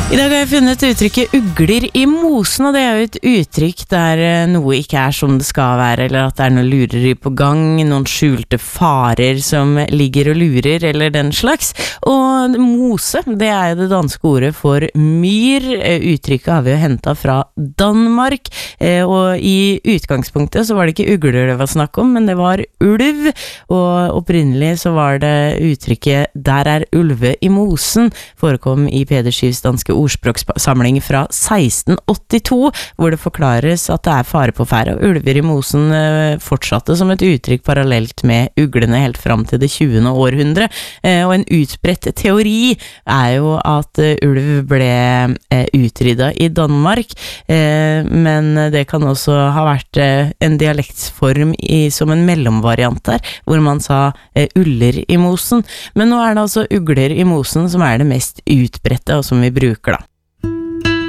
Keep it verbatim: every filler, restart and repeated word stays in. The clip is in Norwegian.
I dag har jeg funnet uttrykket ugler i mosen, og det er jo et uttrykk der noe ikke er som det skal være, eller at det er noe lureri på gang, noen skjulte farer som ligger og lurer, eller den slags. Og mose, det er jo det danske ordet for myr. Uttrykket har vi jo hentet fra Danmark, og i utgangspunktet så var det ikke ugler det var snakk om, men det var ulv, og opprinnelig så var det uttrykket «der er ulve i mosen», forekom i Peder Skyvs danske ordspråkssamling fra seksten åttito, hvor det forklares at det er fare på ferde, og ulver i mosen fortsatte som et uttrykk parallelt med uglene helt fram til det tjuende århundre. Og en utbredt teori er jo at ulv ble utryddet i Danmark, men det kan også ha vært en dialektsform i, som en mellomvariant der, hvor man sa uller i mosen. Men nå er det altså ugler i mosen som er det mest utbredte, og som vi bruker